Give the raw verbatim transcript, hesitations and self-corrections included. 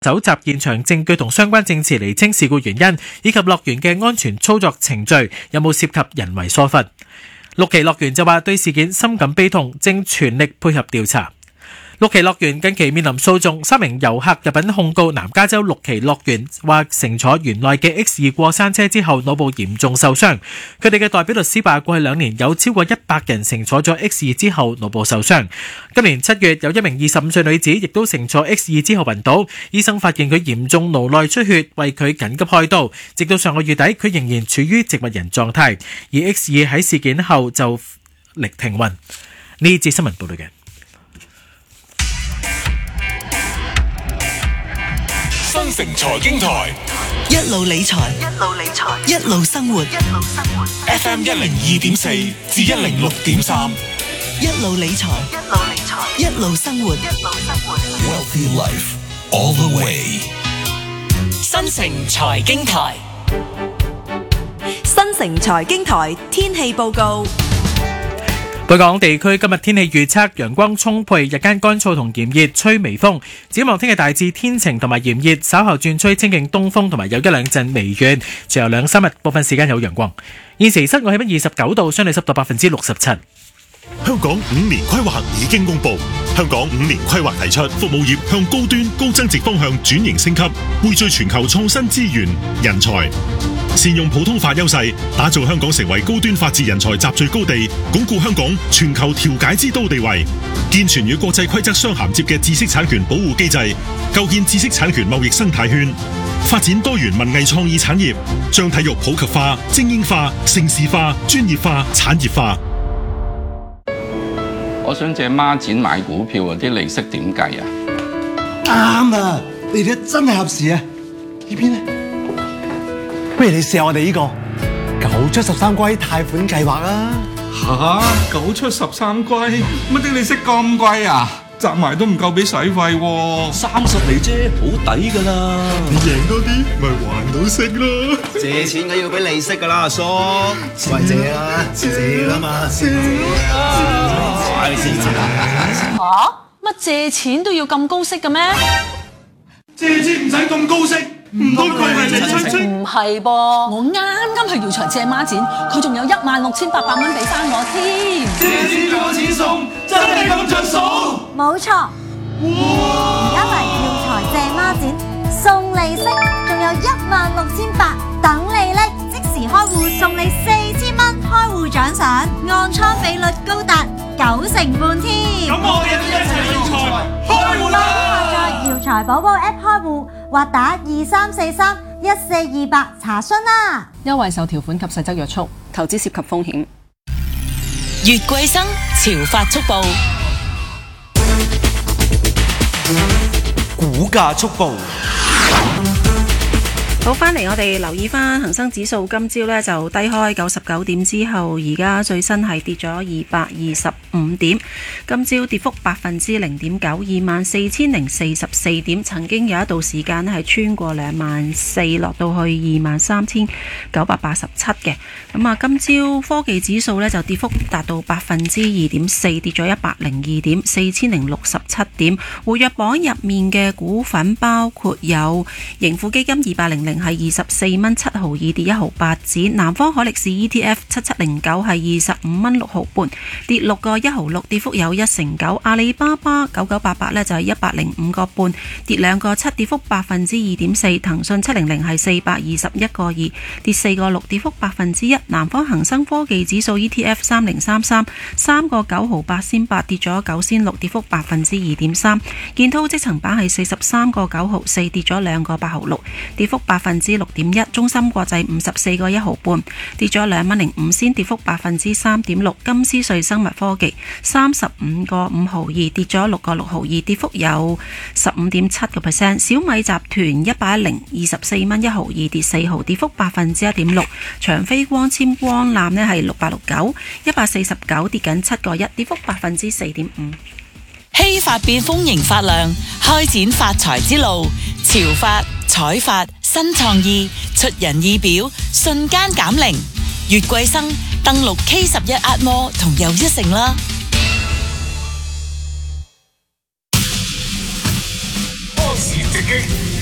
搜集現場證據同相關證詞釐清事故原因，以及樂園嘅安全操作程序有冇涉及人為疏忽。綠旗樂園就話對事件深感悲痛，正全力配合調查。綠旗樂園近期面臨訴訟，三名遊客入稟控告南加州綠旗樂園，話乘坐園內嘅 X 二過山車之後腦部嚴重受傷。佢哋嘅代表律師話，過去兩年有超過一百人乘坐咗 X 二之後腦部受傷。今年七月有一名二十五歲女子亦都乘坐 X 二之後暈倒，醫生發現佢嚴重腦內出血，為佢緊急開刀。直到上個月底，佢仍然處於植物人狀態，而 X 二喺事件後就力停運。呢節新聞報道嘅。 新城財經台一路理財，一路理財，一路生活，一路生活。 F M 一零二點四至一零六點三， 一路理財，一路理財，一路生活，一路生活。 Wealthy Life all the way。 新城財經台，新城財經台天氣報告。 本港地區今日天氣預測，陽光充沛，日間乾燥同炎熱，吹微風。展望聽日大致天晴同埋炎熱，稍後轉吹清勁東風同埋有一兩陣微雨，隨後兩三日部分時間有陽光。現時室外氣溫二十九度，相對濕度百分之六十七。 香港五年規劃已經公布，香港五年規劃提出服務業向高端高增值方向轉型升級，匯聚全球創新資源人才，善用普通法優勢，打造香港成為高端法治人才集聚高地，鞏固香港全球調解之都地位，健全與國際規則相銜接嘅知識產權保護機制，構建知識產權貿易生態圈，發展多元文藝創意產業，將體育普及化、精英化、城市化、專業化、產業化。 我想借孖展買股票啊，啲利息點計啊？ 啱啊！你哋真係合時啊！呢邊咧，不如你試下我哋呢個九出十三歸貸款計劃啊！ 吓，九出十三歸，乜啲利息咁貴啊？集埋都唔夠俾使費喎， 三十厘啫，好抵噶啦！ 你贏多啲，咪還到息咯！ 借錢梗要俾利息噶啦，阿叔，喂借啦，借啦嘛，借啦，快啲借啦！ 吓，乜借錢都要咁高息嘅咩？ 借錢唔使咁高息，唔通佢係你親戚？ 唔係噃，我啱啱去耀才借孖展，佢仲有一萬六千八百蚊俾翻我添。 借錢攞錢送，真係咁着數？ 冇錯，而家嚟耀才借孖展，送利息，仲有一萬六千八等你拎，即時開戶送你四千蚊開戶獎賞，按倉比率高達九成半添。 咁我哋都一齊耀才開戶啦！ 在耀才寶寶 App 開戶或打二三四三一四二八查詢啦。 優惠受條款及細則約束，投資涉及風險。 月桂生潮發速報， 股價速報。 好，翻嚟我哋留意翻恒生指數今朝呢就低開九十九點之後，而家最新係跌咗二百二十五點，今朝跌幅百分之零點九，二萬四千零四十四點，曾經有一度時間係穿過兩萬四，落到去二萬三千九百八十七嘅。咁啊，今朝科技指數呢就跌幅達到百分之二點四，跌咗一百零二點，四千零六十七點。活躍榜入面嘅股份包括有盈富基金二百零零。係二十四蚊七毫二，跌一毫八子。南方海力士 E T F 七七零九係二十五蚊六毫半，跌六個一毫六，跌幅有一成九。阿里巴巴九九八八呢就係一百零五個半，跌兩個七，跌幅百分之二點四。騰訊七零零係四百二十一個二，跌四個六，跌幅百分之一。南方恒生科技指數 E T F 三零三三三個九毫八仙八，跌咗九仙六，跌幅百分之二點三。建滔積層板係四十三個九毫四，跌咗兩個八毫六，跌幅百分之六點一。中芯國際五十四個一毫半，跌咗兩蚊零五仙，跌幅百分之三點六。金斯瑞生物科技三十五個五毫二，跌咗六個六毫二，跌幅有十五點七個 percent。小米集團一百一零二十四蚊一毫二，跌四毫，跌幅百分之一點六。長飛光纖光纜呢係六百六九，一百四十九，跌緊七個一，跌幅百分之四點五。 希發變豐盈發亮，開展發財之路。潮發、彩發、新創意，出人意表，瞬間減齡。月桂生登錄 K 十一壓摩同又一城啦。 波士直擊。